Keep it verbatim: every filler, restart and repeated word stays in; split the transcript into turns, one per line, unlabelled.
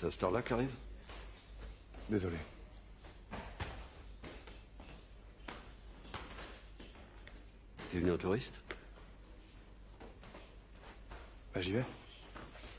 C'est à cette heure-là qu'il arrive?
Désolé.
T'es venu en touriste?
Bah j'y vais.